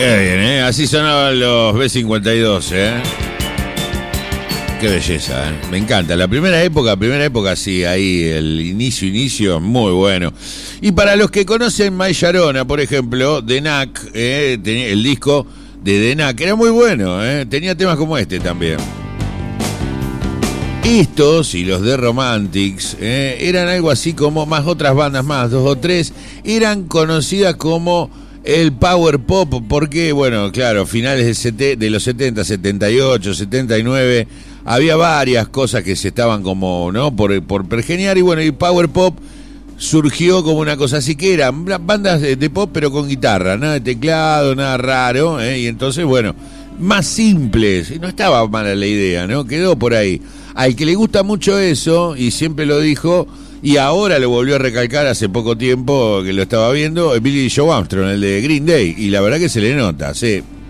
Qué bien, ¿eh? Así sonaban los B-52, ¿eh? Qué belleza, ¿eh? Me encanta. La primera época, sí, ahí el inicio, muy bueno. Y para los que conocen May Sharona, por ejemplo, The Knack, el disco de The Knack era muy bueno, ¿eh? Tenía temas como este también. Estos y los de Romantics eran algo así como, más otras bandas más, 2 o 3, eran conocidas como el Power Pop, porque, bueno, claro, finales de los 70, 78, 79, había varias cosas que se estaban como, ¿no?, por pergeniar, y bueno, el Power Pop surgió como una cosa así, que eran bandas de pop pero con guitarra, nada de teclado, nada raro, y entonces, bueno, más simples, y no estaba mala la idea, ¿no?, quedó por ahí. Al que le gusta mucho eso, y siempre lo dijo, y ahora lo volvió a recalcar hace poco tiempo que lo estaba viendo, Billy Joe Armstrong, el de Green Day, y la verdad que se le nota, sí.